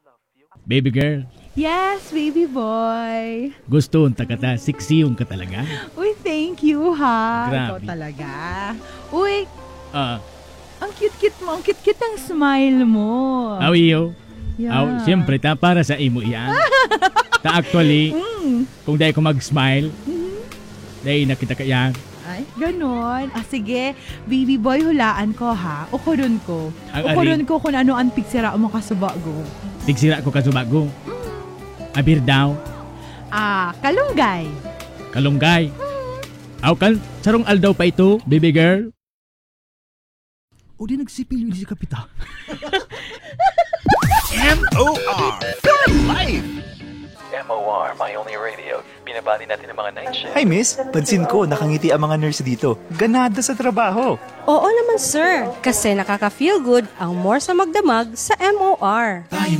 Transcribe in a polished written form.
Baby girl, Yes, baby boy. gusto unta ka ta, sexy yung ka talaga. Uy, thank you ha. Ikaw Grabe. talaga. Uy, Ah, ang cute-cute mo. Ang cute-cute ang smile mo. awiyo. Yeah. Siyempre ta, para sa imo yan. Ta actually, kung dahil ko mag-smile, dahil nakita ka yan. Ay, ganon. Sige, baby boy, hulaan ko ha. Ukuron ko. Ang Ukuron ko kung ano ang pigsira mo kasubago. Tigsira ko kasubago. Abir daw, Kalunggay. kalunggay. Aw kan, sarong aldaw pa ito, baby girl. O di nagsipil yun si Kapita. MOR for life! MOR, my only radio. Binabati natin ang mga night shift. Hi miss, pansin ko nakangiti ang mga nurse dito. Ganada sa trabaho. Oo naman sir, kasi nakaka-feel good ang more sa magdamag sa MOR.